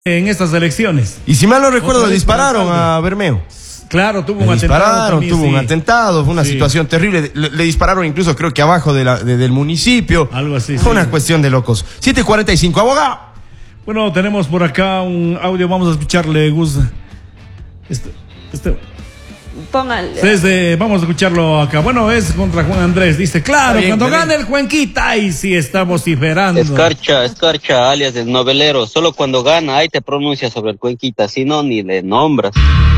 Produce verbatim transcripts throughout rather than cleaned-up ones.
en estas elecciones. Y si mal no recuerdo, le dispararon a Bermeo. Claro, tuvo un le atentado. Dispararon, también, tuvo sí. un atentado, fue una sí. situación terrible. Le, le dispararon incluso, creo que abajo de la, de, del municipio. Algo así. Fue sí. una cuestión de locos. siete cuarenta y cinco, abogado. Bueno, tenemos por acá un audio, vamos a escucharle, Gus. Este, este. Póngale. Desde, vamos a escucharlo acá. Bueno, es contra Juan Andrés. Dice, claro, bien, cuando gane bien. el Cuenquita, ahí sí está vociferando. Escarcha, Escarcha, alias el novelero. Solo cuando gana, ahí te pronuncias sobre el Cuenquita. Si no, ni le nombras.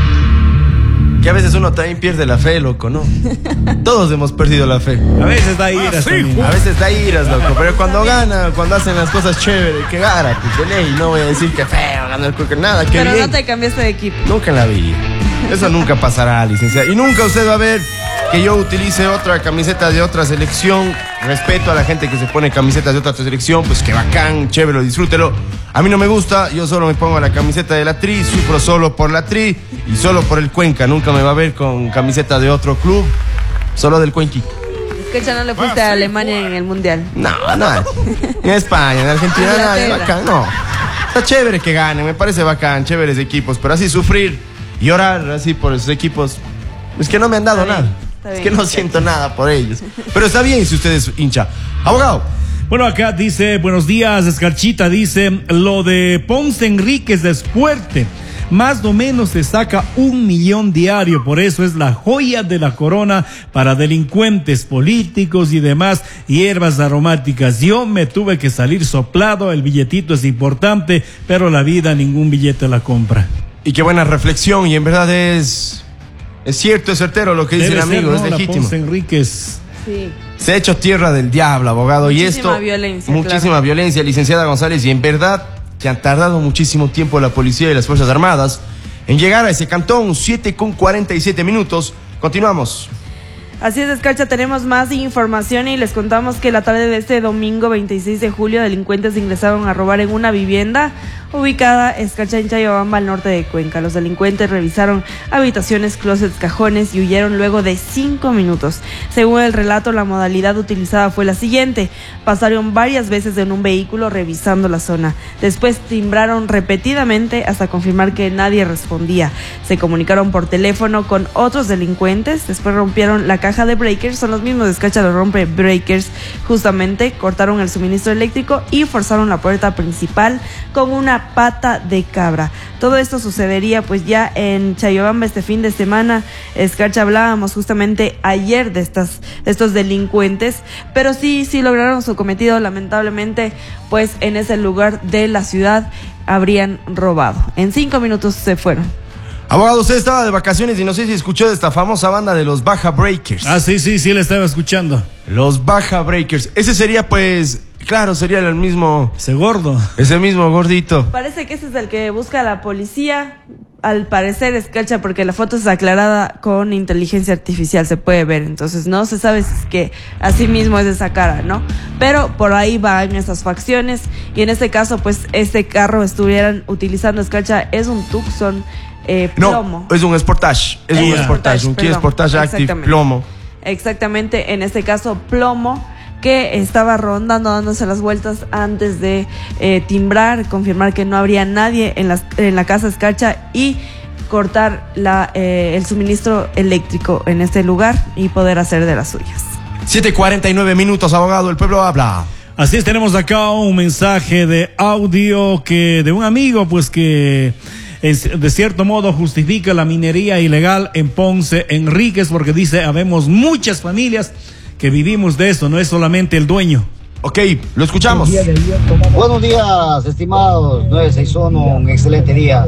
Que a veces uno también pierde la fe, loco, ¿no? Todos hemos perdido la fe. A veces da iras también. A veces da iras, loco. Pero cuando gana, cuando hacen las cosas chéveres, que gana, pues de ley. No voy a decir que feo, ganar que nada, que Pero bien. no te cambiaste de equipo. Nunca en la vida. Eso nunca pasará, licenciada. Y nunca usted va a ver que yo utilice otra camiseta de otra selección. Respeto a la gente que se pone camisetas de otra selección, pues que bacán, chévere, disfrútelo. A mí no me gusta, yo solo me pongo la camiseta de la Tri, sufro solo por la Tri y solo por el Cuenca. Nunca me va a ver con camiseta de otro club, solo del Cuenquita. Es que ya no le fuiste a Alemania en el Mundial. No, no. En España, en Argentina, nada, es bacán, no. Está chévere que ganen, me parece bacán, chéveres equipos, pero así sufrir y orar así por esos equipos, es que no me han dado Está nada. bien, está Es bien. que no siento nada por ellos. Pero está bien si usted es hincha. Abogado. Bueno, acá dice, buenos días, Escarchita, dice, lo de Ponce Enríquez es fuerte. Más o menos se saca un millón diario, por eso es la joya de la corona para delincuentes políticos y demás hierbas aromáticas. Yo me tuve que salir soplado, el billetito es importante, pero la vida ningún billete la compra. Y qué buena reflexión, y en verdad es es cierto, es certero lo que dice Debe el amigo, ser, ¿no? es La legítimo. Ponce Enríquez. Sí. Se ha hecho tierra del diablo, abogado. Muchísima y esto, violencia, muchísima claro. violencia, licenciada González, y en verdad que han tardado muchísimo tiempo la policía y las Fuerzas Armadas en llegar a ese cantón. Siete con cuarenta y siete minutos. Continuamos. Así es, Escarcha, tenemos más información y les contamos que la tarde de este domingo veintiséis de julio delincuentes ingresaron a robar en una vivienda ubicada Escarcha en Chayabamba, al norte de Cuenca. Los delincuentes revisaron habitaciones, closets, cajones y huyeron luego de cinco minutos. Según el relato, la modalidad utilizada fue la siguiente: pasaron varias veces en un vehículo revisando la zona. Después timbraron repetidamente hasta confirmar que nadie respondía. Se comunicaron por teléfono con otros delincuentes. Después rompieron la caja de breakers, son los mismos de Escarcha, los rompe breakers, justamente cortaron el suministro eléctrico y forzaron la puerta principal con una pata de cabra. Todo esto sucedería pues ya en Chayabamba este fin de semana. Escarcha, hablábamos justamente ayer de estas de estos delincuentes, pero sí, sí lograron su cometido. Lamentablemente, pues en ese lugar de la ciudad habrían robado. En cinco minutos se fueron. Abogado, usted estaba de vacaciones y no sé si escuchó de esta famosa banda de los Baja Breakers. Ah, sí, sí, sí, le estaba escuchando. Los Baja Breakers. Ese sería pues, claro, sería el mismo, Ese gordo. ese mismo gordito. Parece que ese es el que busca la policía. Al parecer, Escarcha, porque la foto es aclarada con inteligencia artificial, se puede ver. Entonces no se sabe si es que así mismo es esa cara, ¿no? Pero por ahí van esas facciones. Y en este caso, pues, este carro estuvieran utilizando, Escarcha, es un Tucson eh, plomo. No, es un Sportage. Es Sí, un ah. Sportage, un Kia perdón. Sportage Active Exactamente. plomo. Exactamente, en este caso plomo, que estaba rondando, dándose las vueltas antes de eh, timbrar, confirmar que no habría nadie en, las, en la casa Escarcha y cortar la, eh, el suministro eléctrico en este lugar y poder hacer de las suyas. siete cuarenta y nueve minutos, abogado, el pueblo habla. Así es, tenemos acá un mensaje de audio que de un amigo, pues que es, de cierto modo justifica la minería ilegal en Ponce Enríquez, porque dice, habemos muchas familias que vivimos de eso, no es solamente el dueño. Ok, lo escuchamos. Buenos días, estimados nueve seis uno, un excelente día.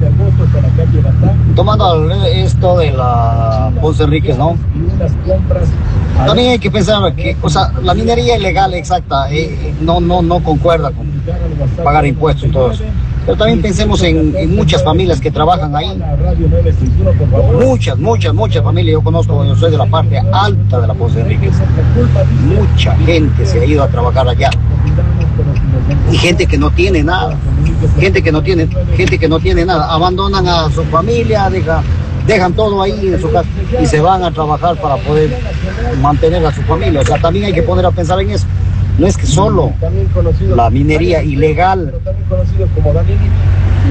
Tomando esto de la Ponce Enríquez, ¿no? También hay que pensar que, o sea, la minería ilegal exacta eh, no, no, no concuerda con pagar impuestos y todo eso. Pero también pensemos en, en muchas familias que trabajan ahí. Muchas, muchas, muchas familias. Yo conozco, yo soy de la parte alta de la Ponce Enríquez. Mucha gente se ha ido a trabajar allá. Y gente que no tiene nada. Gente que no tiene, gente que no tiene nada. Abandonan a su familia, deja, dejan todo ahí en su casa y se van a trabajar para poder mantener a su familia. O sea, también hay que poner a pensar en eso. No es que solo la minería ilegal